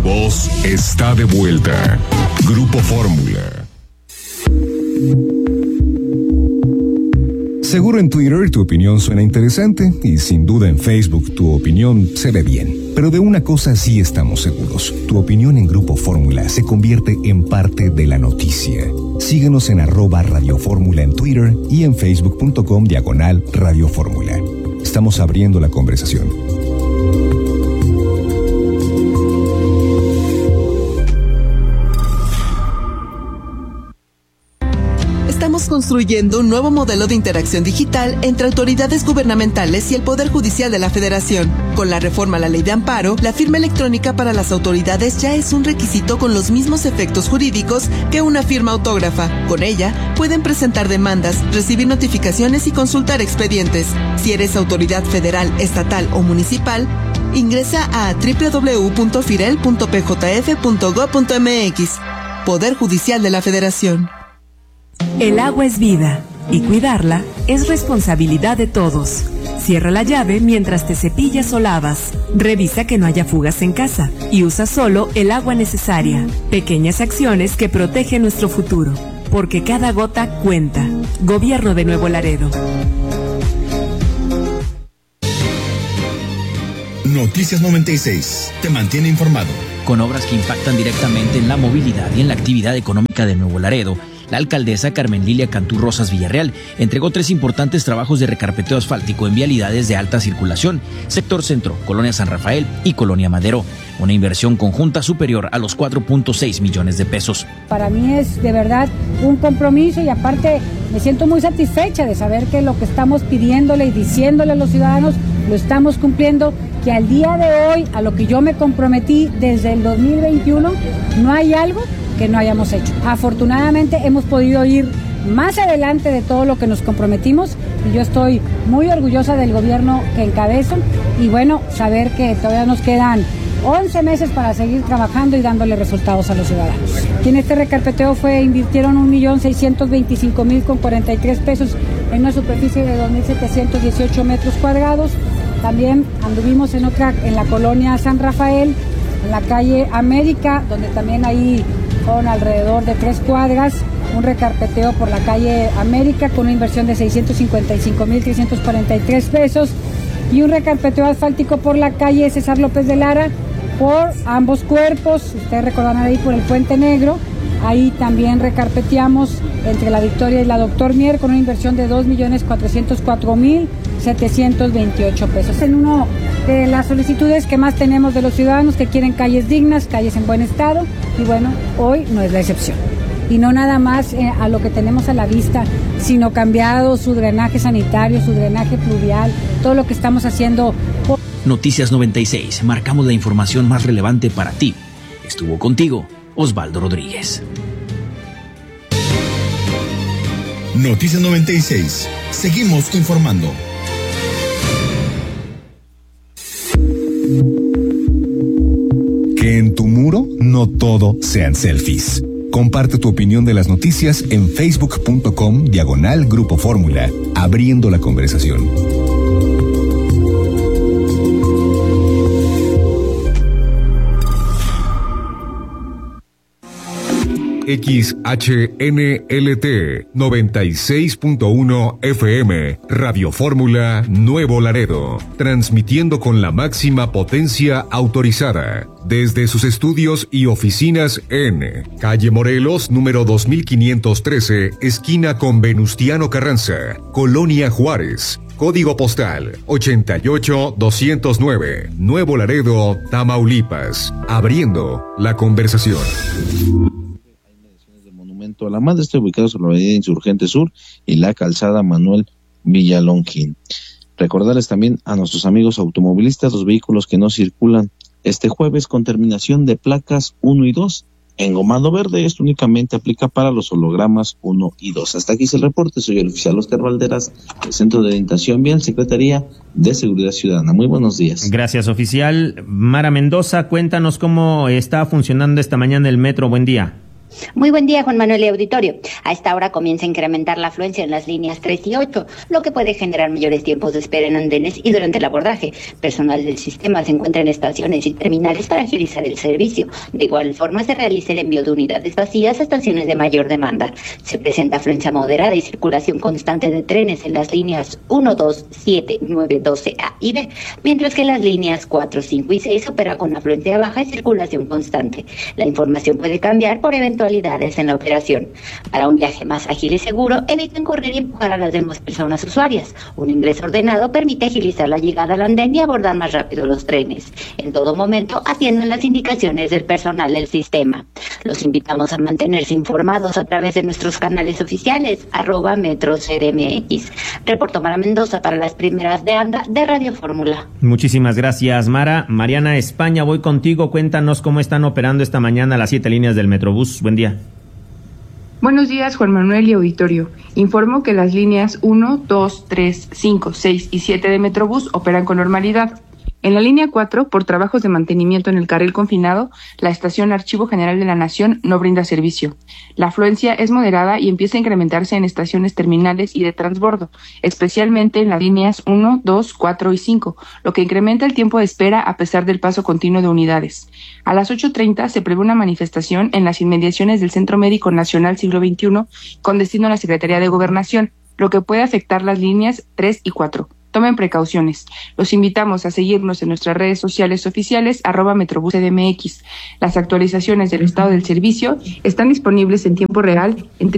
voz está de vuelta. Grupo Fórmula. Seguro en Twitter tu opinión suena interesante y sin duda en Facebook tu opinión se ve bien. Pero de una cosa sí estamos seguros. Tu opinión en Grupo Fórmula se convierte en parte de la noticia. Síguenos en @Radio Fórmula en Twitter y en facebook.com/Radio Fórmula. Estamos abriendo la conversación. Estamos construyendo un nuevo modelo de interacción digital entre autoridades gubernamentales y el Poder Judicial de la Federación. Con la reforma a la Ley de Amparo, la firma electrónica para las autoridades ya es un requisito con los mismos efectos jurídicos que una firma autógrafa. Con ella, pueden presentar demandas, recibir notificaciones y consultar expedientes. Si eres autoridad federal, estatal o municipal, ingresa a www.firel.pjf.gov.mx. Poder Judicial de la Federación. El agua es vida y cuidarla es responsabilidad de todos. Cierra la llave mientras te cepillas o lavas. Revisa que no haya fugas en casa y usa solo el agua necesaria. Pequeñas acciones que protegen nuestro futuro, porque cada gota cuenta. Gobierno de Nuevo Laredo. Noticias 96 te mantiene informado. Con obras que impactan directamente en la movilidad y en la actividad económica de Nuevo Laredo, la alcaldesa Carmen Lilia Cantú Rosas Villarreal entregó 3 importantes trabajos de recarpeteo asfáltico en vialidades de alta circulación, sector centro, Colonia San Rafael y Colonia Madero, una inversión conjunta superior a los 4.6 millones de pesos. Para mí es de verdad un compromiso y aparte me siento muy satisfecha de saber que lo que estamos pidiéndole y diciéndole a los ciudadanos lo estamos cumpliendo, que al día de hoy, a lo que yo me comprometí desde el 2021, no hay algo que no hayamos hecho. Afortunadamente hemos podido ir más adelante de todo lo que nos comprometimos y yo estoy muy orgullosa del gobierno que encabezo y bueno, saber que todavía nos quedan 11 meses para seguir trabajando y dándole resultados a los ciudadanos. Y en este recarpeteo invirtieron 1.625.043 pesos en una superficie de 2.718 metros cuadrados. También anduvimos en la colonia San Rafael, en la calle América, donde también ahí con alrededor de 3 cuadras, un recarpeteo por la calle América con una inversión de 655.343 pesos y un recarpeteo asfáltico por la calle César López de Lara por ambos cuerpos. Ustedes recordarán ahí por el Puente Negro, ahí también recarpeteamos entre la Victoria y la Doctor Mier con una inversión de 2.404.728 pesos. En una de las solicitudes que más tenemos de los ciudadanos que quieren calles dignas, calles en buen estado, y bueno, hoy no es la excepción. Y no nada más a lo que tenemos a la vista, sino cambiado su drenaje sanitario, su drenaje pluvial, todo lo que estamos haciendo. Noticias 96, marcamos la información más relevante para ti. Estuvo contigo Osvaldo Rodríguez. Noticias 96, seguimos informando. Que en tu muro no todo sean selfies. Comparte tu opinión de las noticias en facebook.com/Grupo Fórmula, abriendo la conversación. XHNLT 96.1 FM, Radio Fórmula Nuevo Laredo, transmitiendo con la máxima potencia autorizada, desde sus estudios y oficinas en Calle Morelos, número 2513, esquina con Venustiano Carranza, Colonia Juárez. Código postal 88209, Nuevo Laredo, Tamaulipas, abriendo la conversación. A la Madre está ubicado sobre la avenida Insurgente Sur y la calzada Manuel Villalongín. Recordarles también a nuestros amigos automovilistas los vehículos que no circulan este jueves con terminación de placas 1 y 2 engomado verde. Esto únicamente aplica para los hologramas 1 y 2. Hasta aquí es el reporte. Soy el oficial Oscar Valderas, del Centro de Orientación Vial, Secretaría de Seguridad Ciudadana. Muy buenos días. Gracias, oficial. Mara Mendoza, cuéntanos cómo está funcionando esta mañana el metro. Buen día. Muy buen día, Juan Manuel y auditorio. A esta hora comienza a incrementar la afluencia en las líneas 3 y 8, lo que puede generar mayores tiempos de espera en andenes y durante el abordaje. Personal del sistema se encuentra en estaciones y terminales para agilizar el servicio. De igual forma, se realiza el envío de unidades vacías a estaciones de mayor demanda. Se presenta afluencia moderada y circulación constante de trenes en las líneas 1, 2, 7, 9, 12 A y B, mientras que las líneas 4, 5 y 6 opera con afluencia baja y circulación constante. La información puede cambiar por eventualidades en la operación. Para un viaje más ágil y seguro, eviten correr y empujar a las demás personas usuarias. Un ingreso ordenado permite agilizar la llegada al andén y abordar más rápido los trenes. En todo momento, atiendan las indicaciones del personal del sistema. Los invitamos a mantenerse informados a través de nuestros canales oficiales, @MetroCDMX. Reportó Mara Mendoza para las primeras de anda de Radio Fórmula. Muchísimas gracias, Mara. Mariana España, voy contigo. Cuéntanos cómo están operando esta mañana las 7 líneas del Metrobús. Buen día. Buenos días, Juan Manuel y auditorio. Informo que las líneas 1, 2, 3, 5, 6 y 7 de Metrobús operan con normalidad. En la línea 4, por trabajos de mantenimiento en el carril confinado, la estación Archivo General de la Nación no brinda servicio. La afluencia es moderada y empieza a incrementarse en estaciones terminales y de transbordo, especialmente en las líneas 1, 2, 4 y 5, lo que incrementa el tiempo de espera a pesar del paso continuo de unidades. A las 8:30 se prevé una manifestación en las inmediaciones del Centro Médico Nacional Siglo XXI con destino a la Secretaría de Gobernación, lo que puede afectar las líneas 3 y 4. Tomen precauciones. Los invitamos a seguirnos en nuestras redes sociales oficiales @MetrobúsCDMX. Las actualizaciones del estado del servicio están disponibles en tiempo real en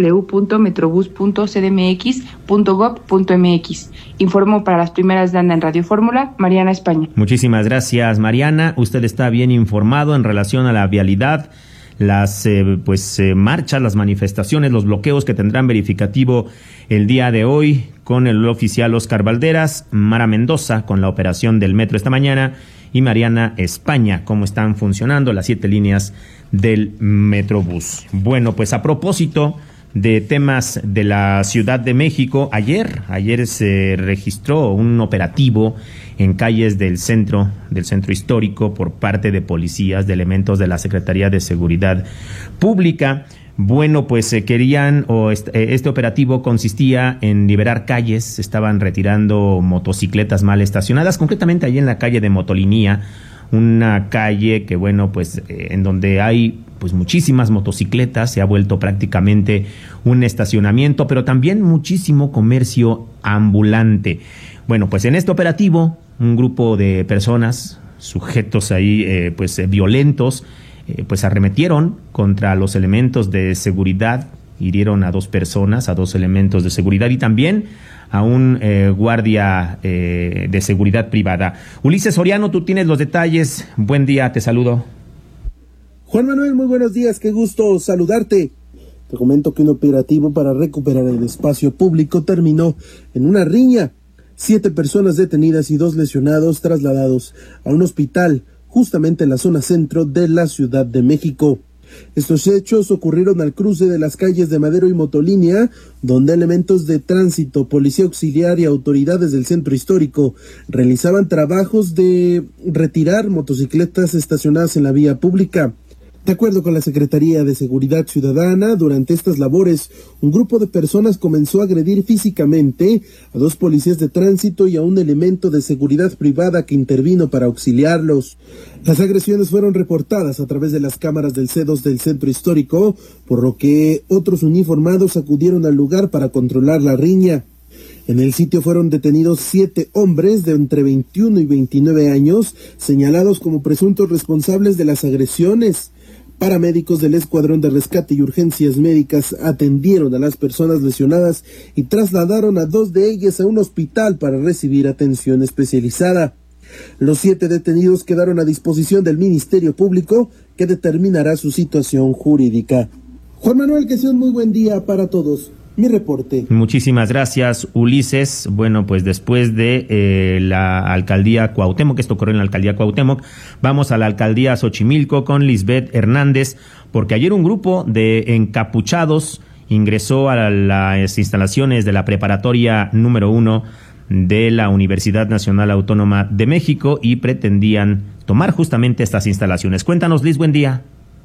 www.metrobus.cdmx.gov.mx. Informó para las primeras de anda en Radio Fórmula, Mariana España. Muchísimas gracias, Mariana. Usted está bien informado en relación a la vialidad, las marchas, las manifestaciones, los bloqueos que tendrán verificativo el día de hoy con el oficial Oscar Valderas, Mara Mendoza con la operación del metro esta mañana y Mariana España, cómo están funcionando las 7 líneas del Metrobús. Bueno, pues a propósito de temas de la Ciudad de México, ayer se registró un operativo en calles del centro histórico por parte de policías, de elementos de la Secretaría de Seguridad Pública. Bueno, pues este operativo consistía en liberar calles, estaban retirando motocicletas mal estacionadas, concretamente ahí en la calle de Motolinía, una calle que en donde hay muchísimas motocicletas, se ha vuelto prácticamente un estacionamiento, pero también muchísimo comercio ambulante. Bueno, pues en este operativo, un grupo de personas, sujetos ahí violentos, arremetieron contra los elementos de seguridad, hirieron a 2 personas, a 2 elementos de seguridad y también a un guardia de seguridad privada. Ulises Soriano, tú tienes los detalles. Buen día, te saludo. Juan Manuel, muy buenos días, qué gusto saludarte. Te comento que un operativo para recuperar el espacio público terminó en una riña. 7 personas detenidas y 2 lesionados trasladados a un hospital justamente en la zona centro de la Ciudad de México. Estos hechos ocurrieron al cruce de las calles de Madero y Motolínea, donde elementos de tránsito, policía auxiliar y autoridades del centro histórico realizaban trabajos de retirar motocicletas estacionadas en la vía pública. De acuerdo con la Secretaría de Seguridad Ciudadana, durante estas labores, un grupo de personas comenzó a agredir físicamente a 2 policías de tránsito y a un elemento de seguridad privada que intervino para auxiliarlos. Las agresiones fueron reportadas a través de las cámaras del C2 del centro histórico, por lo que otros uniformados acudieron al lugar para controlar la riña. En el sitio fueron detenidos 7 hombres de entre 21 y 29 años, señalados como presuntos responsables de las agresiones. Paramédicos del Escuadrón de Rescate y Urgencias Médicas atendieron a las personas lesionadas y trasladaron a 2 de ellas a un hospital para recibir atención especializada. Los 7 detenidos quedaron a disposición del Ministerio Público, que determinará su situación jurídica. Juan Manuel, que sea un muy buen día para todos. Mi reporte. Muchísimas gracias, Ulises. Bueno, pues después de la alcaldía Cuauhtémoc, esto ocurrió en la alcaldía Cuauhtémoc, vamos a la alcaldía Xochimilco con Lisbeth Hernández, porque ayer un grupo de encapuchados ingresó a las instalaciones de la preparatoria número 1 de la Universidad Nacional Autónoma de México y pretendían tomar justamente estas instalaciones. Cuéntanos, Liz, buen día.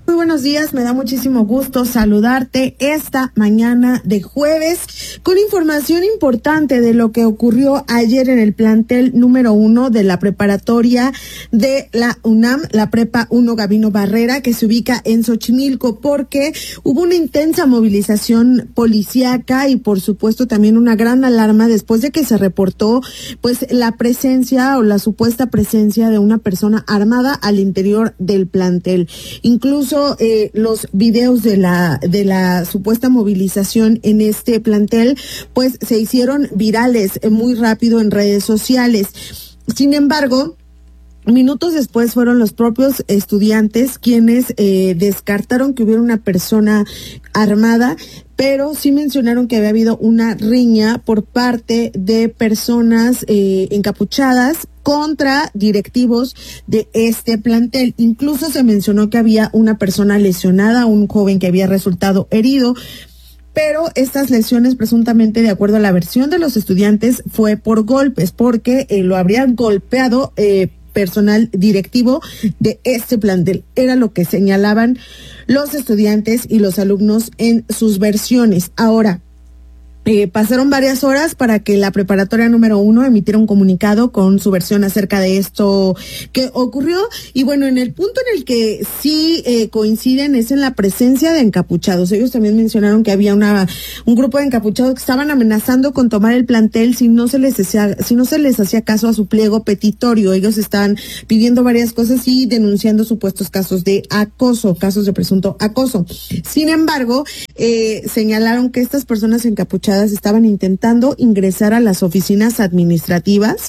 Muy buenos días, me da muchísimo gusto saludarte esta mañana de jueves con información importante de lo que ocurrió ayer en el plantel número 1 de la preparatoria de la UNAM, la Prepa 1 Gabino Barrera, que se ubica en Xochimilco, porque hubo una intensa movilización policíaca y por supuesto también una gran alarma después de que se reportó pues la presencia o la supuesta presencia de una persona armada al interior del plantel. Incluso los videos de la supuesta movilización en este plantel pues se hicieron virales muy rápido en redes sociales. Sin embargo, minutos después fueron los propios estudiantes quienes descartaron que hubiera una persona armada, pero sí mencionaron que había habido una riña por parte de personas encapuchadas contra directivos de este plantel. Incluso se mencionó que había una persona lesionada, un joven que había resultado herido, pero estas lesiones, presuntamente, de acuerdo a la versión de los estudiantes, fue por golpes, porque lo habrían golpeado personal directivo de este plantel. Era lo que señalaban los estudiantes y los alumnos en sus versiones. Ahora, pasaron varias horas para que la preparatoria número 1 emitiera un comunicado con su versión acerca de esto que ocurrió. Y bueno, en el punto en el que sí coinciden es en la presencia de encapuchados. Ellos también mencionaron que había un grupo de encapuchados que estaban amenazando con tomar el plantel si no se les hacía caso a su pliego petitorio. Ellos estaban pidiendo varias cosas y denunciando supuestos casos de acoso, casos de presunto acoso. Sin embargo, señalaron que estas personas encapuchadas estaban intentando ingresar a las oficinas administrativas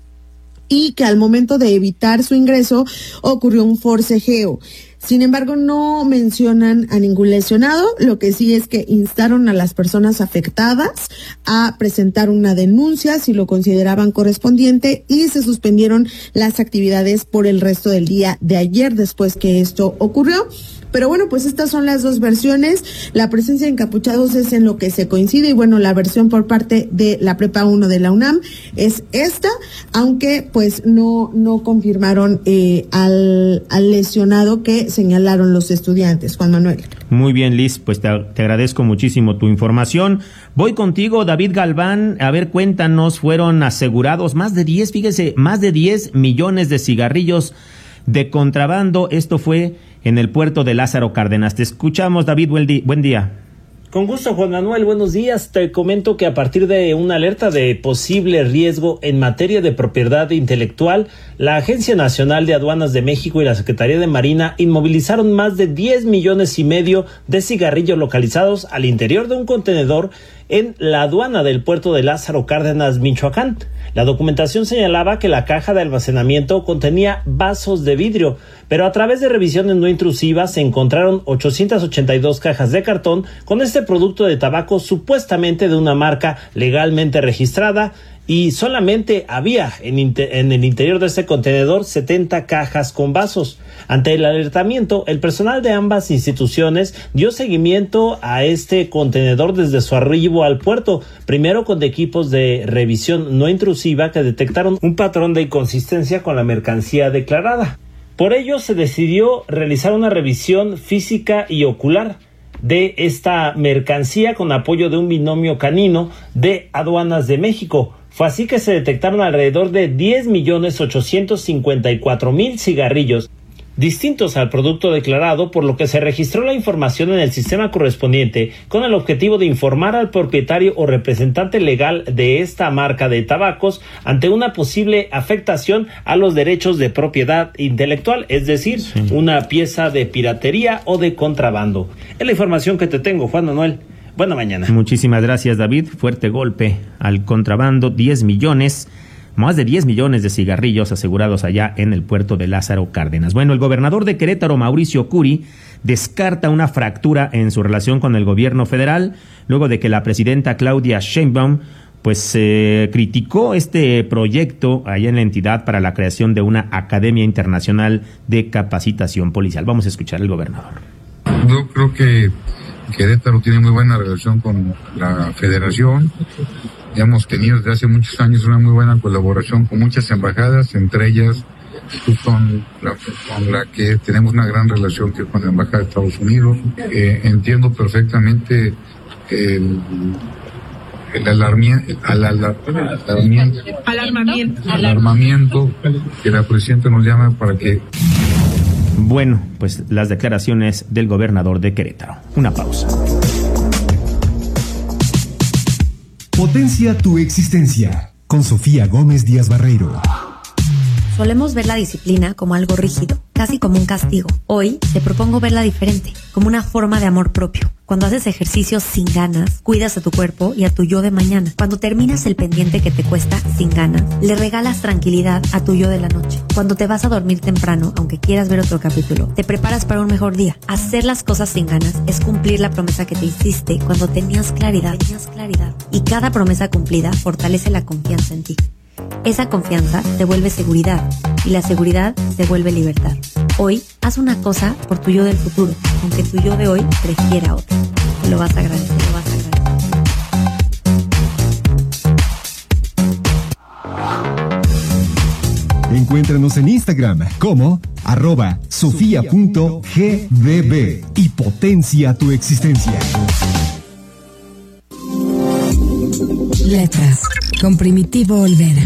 y que al momento de evitar su ingreso ocurrió un forcejeo. Sin embargo, no mencionan a ningún lesionado. Lo que sí es que instaron a las personas afectadas a presentar una denuncia si lo consideraban correspondiente y se suspendieron las actividades por el resto del día de ayer después que esto ocurrió. Pero bueno, pues estas son las dos versiones. La presencia de encapuchados es en lo que se coincide y bueno, la versión por parte de la Prepa 1 de la UNAM es esta, aunque pues no confirmaron al lesionado que señalaron los estudiantes. Juan Manuel. Muy bien, Liz, pues te agradezco muchísimo tu información. Voy contigo, David Galván. A ver, cuéntanos, fueron asegurados más de 10 millones de cigarrillos de contrabando. Esto fue en el puerto de Lázaro Cárdenas. Te escuchamos, David, buen día. Con gusto, Juan Manuel, buenos días. Te comento que a partir de una alerta de posible riesgo en materia de propiedad intelectual, la Agencia Nacional de Aduanas de México y la Secretaría de Marina inmovilizaron más de 10 millones y medio de cigarrillos localizados al interior de un contenedor en la aduana del puerto de Lázaro Cárdenas, Michoacán. La documentación señalaba que la caja de almacenamiento contenía vasos de vidrio, pero a través de revisiones no intrusivas se encontraron 882 cajas de cartón con este producto de tabaco supuestamente de una marca legalmente registrada, y solamente había en el interior de este contenedor 70 cajas con vasos. Ante el alertamiento, el personal de ambas instituciones dio seguimiento a este contenedor desde su arribo al puerto, primero con equipos de revisión no intrusiva que detectaron un patrón de inconsistencia con la mercancía declarada. Por ello, se decidió realizar una revisión física y ocular de esta mercancía con apoyo de un binomio canino de Aduanas de México. Fue así que se detectaron alrededor de 10.854.000 cigarrillos distintos al producto declarado, por lo que se registró la información en el sistema correspondiente con el objetivo de informar al propietario o representante legal de esta marca de tabacos ante una posible afectación a los derechos de propiedad intelectual, es decir, una pieza de piratería o de contrabando. Es la información que te tengo, Juan Manuel. Buena mañana. Muchísimas gracias, David. Fuerte golpe al contrabando. Más de 10 millones de cigarrillos asegurados allá en el puerto de Lázaro Cárdenas. Bueno, el gobernador de Querétaro, Mauricio Curi, descarta una fractura en su relación con el gobierno federal, luego de que la presidenta Claudia Sheinbaum criticó este proyecto allá en la entidad para la creación de una Academia Internacional de Capacitación Policial. Vamos a escuchar al gobernador. Yo creo que Querétaro tiene muy buena relación con la federación. Hemos tenido desde hace muchos años una muy buena colaboración con muchas embajadas, entre ellas pues, con la que tenemos una gran relación, que es con la Embajada de Estados Unidos. Entiendo perfectamente el alarmamiento que la presidenta nos llama para que... Bueno, pues las declaraciones del gobernador de Querétaro. Una pausa. Potencia tu existencia con Sofía Gómez Díaz Barreiro. Solemos ver la disciplina como algo rígido, casi como un castigo. Hoy te propongo verla diferente, como una forma de amor propio. Cuando haces ejercicio sin ganas, cuidas a tu cuerpo y a tu yo de mañana. Cuando terminas el pendiente que te cuesta sin ganas, le regalas tranquilidad a tu yo de la noche. Cuando te vas a dormir temprano, aunque quieras ver otro capítulo, te preparas para un mejor día. Hacer las cosas sin ganas es cumplir la promesa que te hiciste cuando tenías claridad. Y cada promesa cumplida fortalece la confianza en ti. Esa confianza te vuelve seguridad y la seguridad te vuelve libertad. Hoy, haz una cosa por tu yo del futuro, aunque tu yo de hoy prefiera otra. Te lo vas a agradecer, Encuéntranos en Instagram como @sofia.gbb y potencia tu existencia. Letras con Primitivo Olvera.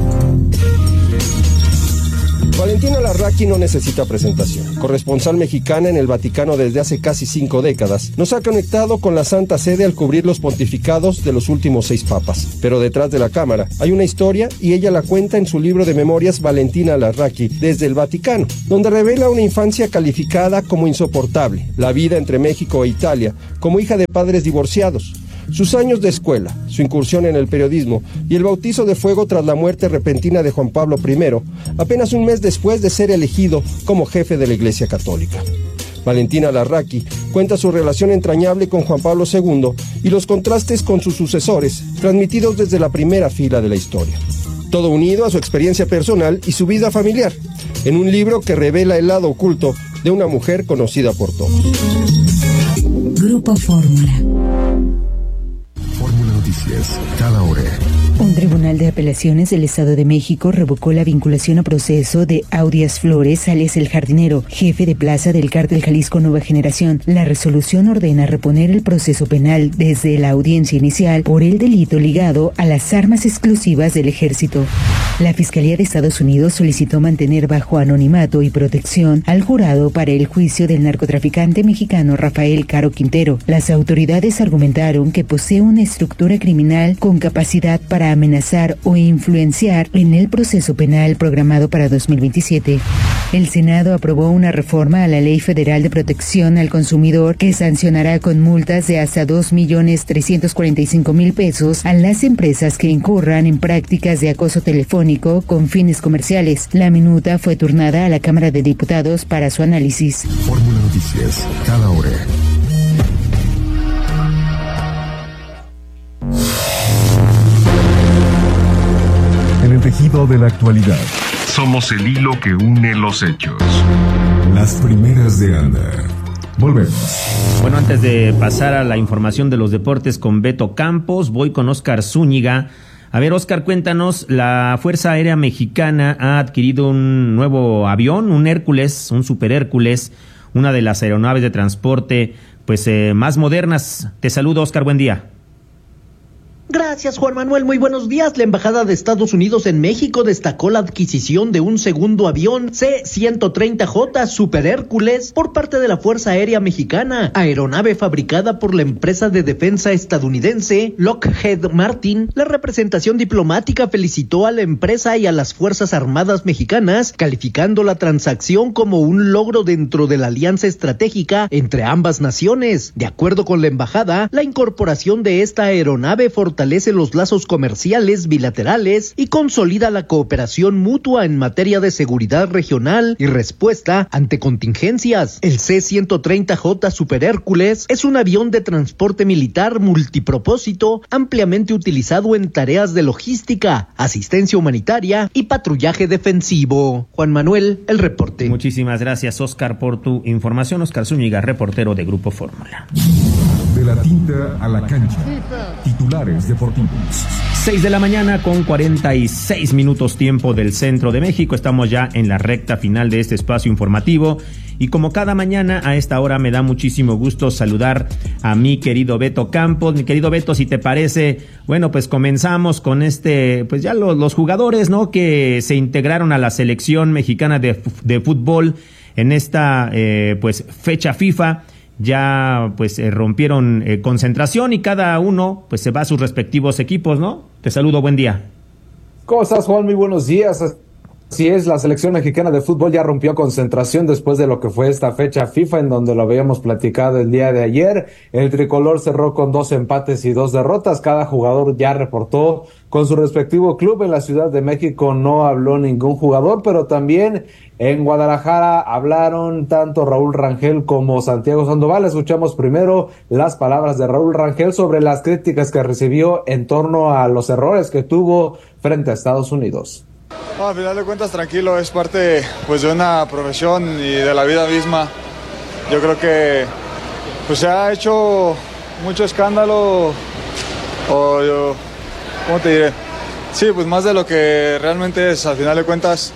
Valentina Larraqui no necesita presentación. Corresponsal mexicana en el Vaticano desde hace casi 5 décadas, nos ha conectado con la Santa Sede al cubrir los pontificados de los últimos 6 papas. Pero detrás de la cámara hay una historia y ella la cuenta en su libro de memorias Valentina Larraqui desde el Vaticano, donde revela una infancia calificada como insoportable, la vida entre México e Italia, como hija de padres divorciados, sus años de escuela, su incursión en el periodismo y el bautizo de fuego tras la muerte repentina de Juan Pablo I, apenas un mes después de ser elegido como jefe de la Iglesia Católica. Valentina Larraqui cuenta su relación entrañable con Juan Pablo II y los contrastes con sus sucesores, transmitidos desde la primera fila de la historia. Todo unido a su experiencia personal y su vida familiar, en un libro que revela el lado oculto de una mujer conocida por todos. Grupo Fórmula. Fórmula Noticias, cada hora. Un tribunal de apelaciones del Estado de México revocó la vinculación a proceso de Audias Flores, alias El Jardinero, jefe de plaza del Cártel Jalisco Nueva Generación. La resolución ordena reponer el proceso penal desde la audiencia inicial por el delito ligado a las armas exclusivas del Ejército. La Fiscalía de Estados Unidos solicitó mantener bajo anonimato y protección al jurado para el juicio del narcotraficante mexicano Rafael Caro Quintero. Las autoridades argumentaron que posee una estructura criminal con capacidad para amenazar o influenciar en el proceso penal programado para 2027. El Senado aprobó una reforma a la Ley Federal de Protección al Consumidor que sancionará con multas de hasta 2.345.000 pesos a las empresas que incurran en prácticas de acoso telefónico con fines comerciales. La minuta fue turnada a la Cámara de Diputados para su análisis. Fórmula Noticias, cada hora. En el tejido de la actualidad, somos el hilo que une los hechos. Las primeras de andar. Volvemos. Bueno, antes de pasar a la información de los deportes con Beto Campos, voy con Oscar Zúñiga. A ver, Oscar, cuéntanos, la Fuerza Aérea Mexicana ha adquirido un nuevo avión, un Hércules, un Super Hércules, una de las aeronaves de transporte más modernas. Te saludo, Oscar, buen día. Gracias, Juan Manuel. Muy buenos días. La Embajada de Estados Unidos en México destacó la adquisición de un segundo avión C-130J Super Hércules por parte de la Fuerza Aérea Mexicana, aeronave fabricada por la empresa de defensa estadounidense Lockheed Martin. La representación diplomática felicitó a la empresa y a las Fuerzas Armadas mexicanas, calificando la transacción como un logro dentro de la alianza estratégica entre ambas naciones. De acuerdo con la embajada, la incorporación de esta aeronave fortalece los lazos comerciales bilaterales y consolida la cooperación mutua en materia de seguridad regional y respuesta ante contingencias. El C-130J Super Hércules es un avión de transporte militar multipropósito ampliamente utilizado en tareas de logística, asistencia humanitaria y patrullaje defensivo. Juan Manuel, el reporte. Muchísimas gracias, Oscar, por tu información. Oscar Zúñiga, reportero de Grupo Fórmula. De la tinta a la cancha. Titulares deportivos. 6 de la mañana con 46 minutos tiempo del centro de México. Estamos ya en la recta final de este espacio informativo. Y como cada mañana a esta hora me da muchísimo gusto saludar a mi querido Beto Campos. Mi querido Beto, si te parece, bueno, pues comenzamos con pues ya los jugadores, ¿no? Que se integraron a la selección mexicana de fútbol en esta, pues, fecha FIFA. Ya pues rompieron concentración y cada uno pues se va a sus respectivos equipos, ¿no? Te saludo, buen día. ¿Cómo estás, Juan? Muy buenos días. Así es, la selección mexicana de fútbol ya rompió concentración después de lo que fue esta fecha FIFA, en donde lo habíamos platicado el día de ayer. El tricolor cerró con 2 empates y 2 derrotas. Cada jugador ya reportó con su respectivo club. En la Ciudad de México no habló ningún jugador, pero también en Guadalajara hablaron tanto Raúl Rangel como Santiago Sandoval. Escuchamos primero las palabras de Raúl Rangel sobre las críticas que recibió en torno a los errores que tuvo frente a Estados Unidos. No, al final de cuentas tranquilo, es parte pues de una profesión y de la vida misma. Yo creo que pues se ha hecho mucho escándalo, ¿cómo te diré? Sí, pues más de lo que realmente es. Al final de cuentas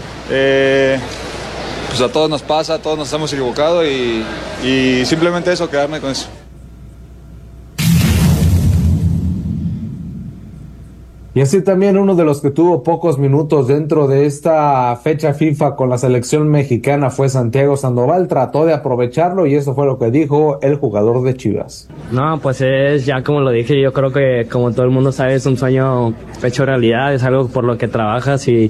pues a todos nos pasa, a todos nos hemos equivocado y simplemente eso, quedarme con eso. Y así también uno de los que tuvo pocos minutos dentro de esta fecha FIFA con la selección mexicana fue Santiago Sandoval. Trató de aprovecharlo y eso fue lo que dijo el jugador de Chivas. No, pues es ya como lo dije, yo creo que como todo el mundo sabe es un sueño hecho realidad, es algo por lo que trabajas y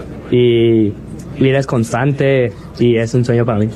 eres constante y es un sueño para mí.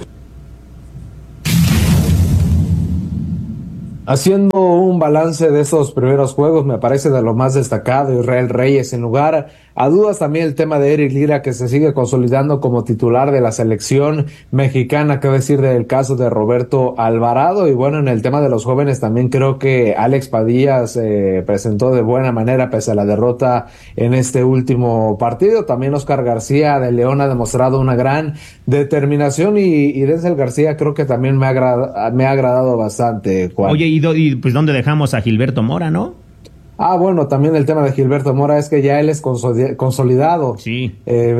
Haciendo un balance de estos primeros juegos, me parece de lo más destacado Israel Reyes. En lugar a dudas también el tema de Eric Lira, que se sigue consolidando como titular de la selección mexicana, qué decir del caso de Roberto Alvarado. Y bueno, en el tema de los jóvenes también creo que Alex Padilla se presentó de buena manera pese a la derrota en este último partido. También Oscar García de León ha demostrado una gran determinación y Denzel García creo que también me ha agradado bastante, Juan. Oye, y pues ¿dónde dejamos a Gilberto Mora, no? Bueno, también el tema de Gilberto Mora es que ya él es consolidado. Sí.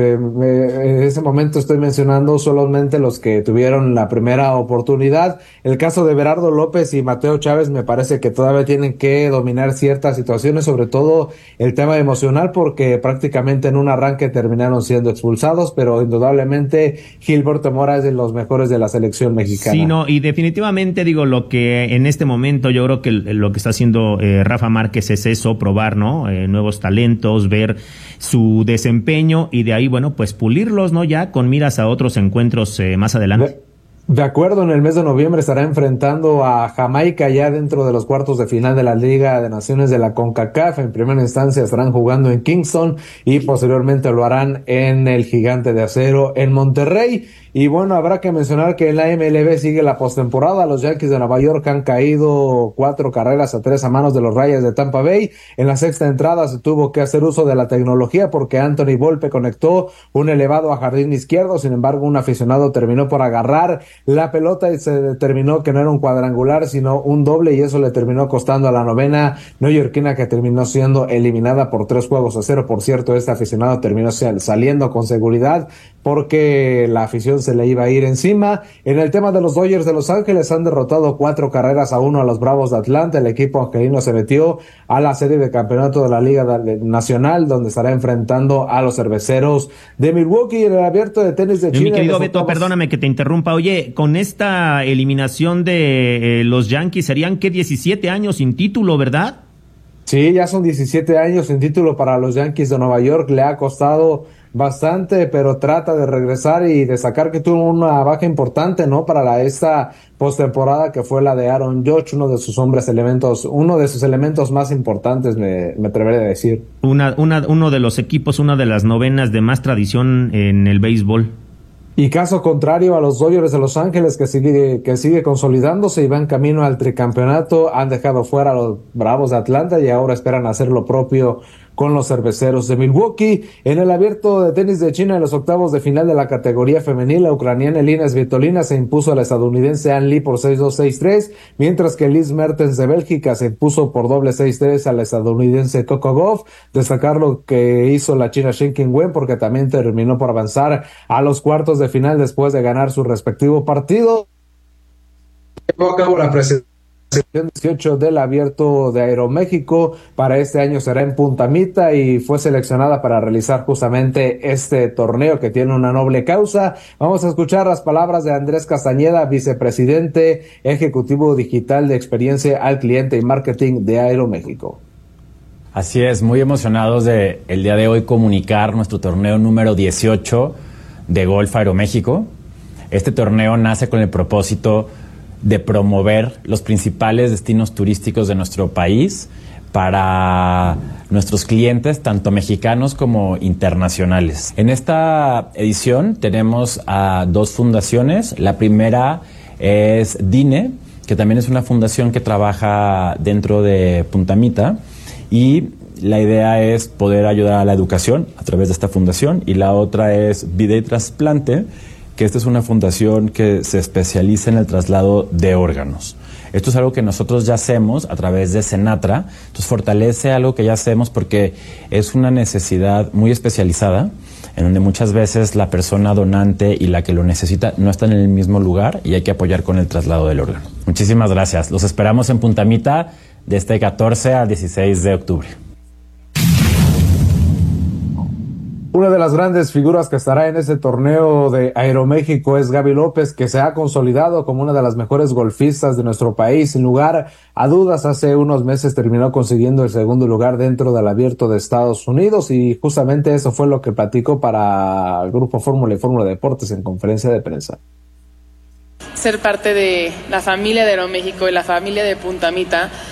En ese momento estoy mencionando solamente los que tuvieron la primera oportunidad. El caso de Berardo López y Mateo Chávez me parece que todavía tienen que dominar ciertas situaciones, sobre todo el tema emocional, porque prácticamente en un arranque terminaron siendo expulsados, pero indudablemente Gilberto Mora es de los mejores de la selección mexicana. Sí, no, y definitivamente digo lo que en este momento yo creo que lo que está haciendo Rafa Márquez es eso, probar, ¿no? Nuevos talentos, ver su desempeño y de ahí, bueno, pues pulirlos, ¿no? Ya con miras a otros encuentros más adelante. De acuerdo, en el mes de noviembre estará enfrentando a Jamaica ya dentro de los cuartos de final de la Liga de Naciones de la CONCACAF. En primera instancia estarán jugando en Kingston y posteriormente lo harán en el Gigante de Acero en Monterrey. Y bueno, habrá que mencionar que en la MLB sigue la postemporada. Los Yankees de Nueva York han caído 4-3 a manos de los Rayos de Tampa Bay. En la sexta entrada se tuvo que hacer uso de la tecnología porque Anthony Volpe conectó un elevado a jardín izquierdo. Sin embargo, un aficionado terminó por agarrar la pelota y se determinó que no era un cuadrangular, sino un doble, y eso le terminó costando a la novena neoyorquina, que terminó siendo eliminada por 3-0. Por cierto, este aficionado terminó saliendo con seguridad porque la afición se le iba a ir encima. En el tema de los Dodgers de Los Ángeles, han derrotado 4-1 a los Bravos de Atlanta. El equipo angelino se metió a la serie de campeonato de la Liga Nacional, donde estará enfrentando a los Cerveceros de Milwaukee. En el abierto de tenis de Chile. Mi querido Beto, perdóname que te interrumpa. Oye, con esta eliminación de los Yankees, serían que 17 años sin título, ¿verdad? Sí, ya son 17 años sin título para los Yankees de Nueva York. Le ha costado bastante, pero trata de regresar y de sacar que tuvo una baja importante, ¿no? Para esta postemporada, que fue la de Aaron Judge, uno de sus elementos más importantes, me atreveré a decir. Uno de los equipos, una de las novenas de más tradición en el béisbol. Y caso contrario a los Dodgers de Los Ángeles, que sigue consolidándose y va en camino al tricampeonato. Han dejado fuera a los Bravos de Atlanta y ahora esperan hacer lo propio con los Cerveceros de Milwaukee. En el Abierto de Tenis de China, en los octavos de final de la categoría femenil, la ucraniana Elina Svitolina se impuso a la estadounidense Ann Lee por 6-2, 6-3, mientras que Liz Mertens de Bélgica se impuso por doble 6-3 a la estadounidense Coco Gauff. Destacar lo que hizo la china Shen Qingwen, porque también terminó por avanzar a los cuartos de final después de ganar su respectivo partido. Llevó a cabo la presentación 18 del Abierto de Aeroméxico. Para este año será en Punta Mita y fue seleccionada para realizar justamente este torneo que tiene una noble causa. Vamos a escuchar las palabras de Andrés Castañeda, vicepresidente ejecutivo digital de experiencia al cliente y marketing de Aeroméxico. Así es, muy emocionados de el día de hoy comunicar nuestro torneo número 18 de Golf Aeroméxico. Este torneo nace con el propósito de promover los principales destinos turísticos de nuestro país para nuestros clientes, tanto mexicanos como internacionales. En esta edición tenemos a dos fundaciones. La primera es DINE, que también es una fundación que trabaja dentro de Punta Mita, y la idea es poder ayudar a la educación a través de esta fundación. Y la otra es Vida y Trasplante, que esta es una fundación que se especializa en el traslado de órganos. Esto es algo que nosotros ya hacemos a través de Senatra, entonces fortalece algo que ya hacemos porque es una necesidad muy especializada, en donde muchas veces la persona donante y la que lo necesita no están en el mismo lugar y hay que apoyar con el traslado del órgano. Muchísimas gracias. Los esperamos en Punta Mita de este 14 al 16 de octubre. Una de las grandes figuras que estará en ese torneo de Aeroméxico es Gaby López, que se ha consolidado como una de las mejores golfistas de nuestro país. Sin lugar a dudas, hace unos meses terminó consiguiendo el segundo lugar dentro del Abierto de Estados Unidos y justamente eso fue lo que platicó para el Grupo Fórmula y Fórmula Deportes en conferencia de prensa. Ser parte de la familia de Aeroméxico y la familia de Punta Mita